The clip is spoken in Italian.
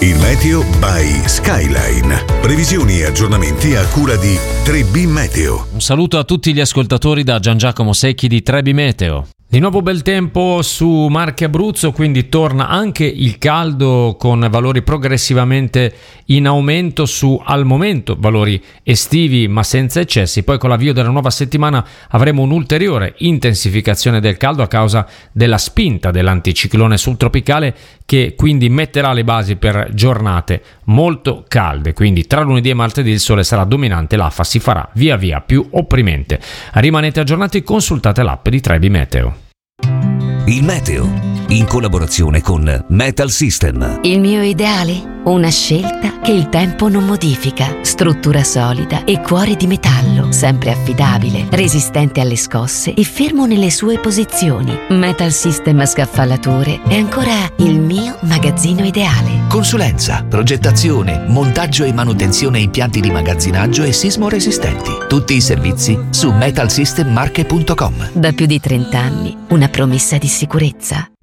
Il meteo by Skyline. Previsioni e aggiornamenti a cura di 3B Meteo. Un saluto a tutti gli ascoltatori da Gian Giacomo Secchi di 3B Meteo. Di nuovo bel tempo su Marche e Abruzzo, quindi torna anche il caldo con valori progressivamente in aumento su al momento valori estivi ma senza eccessi. Poi con l'avvio della nuova settimana avremo un'ulteriore intensificazione del caldo a causa della spinta dell'anticiclone subtropicale che quindi metterà le basi per giornate molto calde. Quindi tra lunedì e martedì il sole sarà dominante, l'affa si farà via via più opprimente. Rimanete aggiornati, consultate l'app di 3B Meteo. Il meteo, in collaborazione con Metal System. Il mio ideale? Una scelta che il tempo non modifica. Struttura solida e cuore di metallo, sempre affidabile, resistente alle scosse e fermo nelle sue posizioni. Metal System Scaffalature è ancora il mio magazzino ideale. Consulenza, progettazione, montaggio e manutenzione impianti di magazzinaggio e sismo resistenti. Tutti i servizi su metalsystemmarche.com. Da più di 30 anni, una promessa di sicurezza.